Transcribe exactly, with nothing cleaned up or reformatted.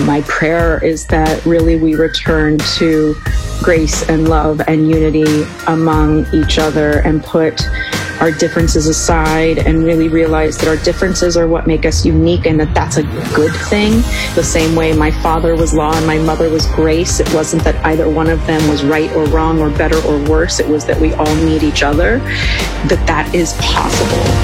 my prayer is that really we return to grace and love and unity among each other and put our differences aside and really realize that our differences are what make us unique and that that's a good thing. The same way my father was law and my mother was grace. It wasn't that either one of them was right or wrong or better or worse. It was that we all need each other, that that is possible.